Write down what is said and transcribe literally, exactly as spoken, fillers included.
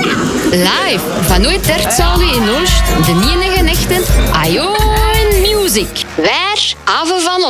Live van Oud-Tertzalu in Oost, de enige echte Ajoin Music. Waar, Ave van